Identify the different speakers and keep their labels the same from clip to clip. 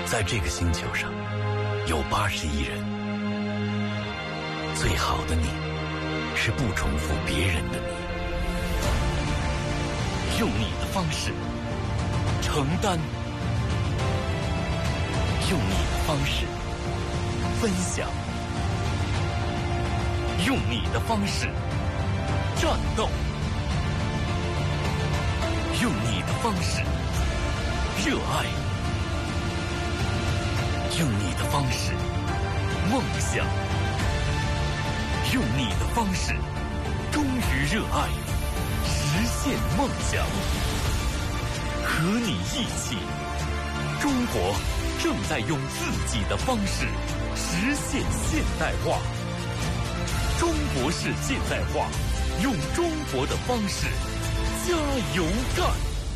Speaker 1: 在这个星球上，有81人。最好的你，是不重复别人的你。用你的方式承担，用你的方式分享，用你的方式战斗，用你的方式热爱，用你的方式梦想，用你的方式忠于热爱，实现梦想。和你一起，中国正在用自己的方式实现现代化。中国式现代化，用中国的方式加油干。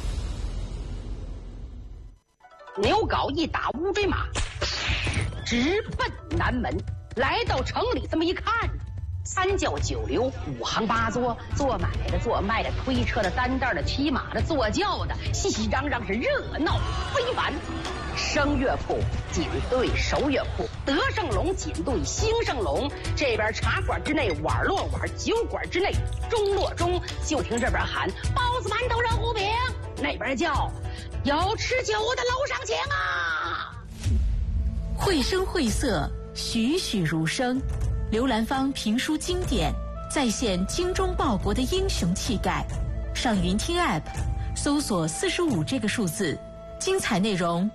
Speaker 2: 牛皋一打乌骓马，直奔南门。来到城里，这么一看，三教九流、五行八作，做买的、做卖的、推车的、担担的、骑马的、坐轿的，熙熙攘攘，是热闹非凡。声乐铺紧对手乐铺，德胜龙紧对兴盛龙。这边茶馆之内碗落碗，酒馆之内钟落钟。就听这边喊包子、馒头、肉糊饼，那边叫有吃酒的楼上请啊！
Speaker 3: 绘声绘色，栩栩如生。刘兰芳评书经典，再现精忠报国的英雄气概。上云听 App， 搜索45这个数字，精彩内容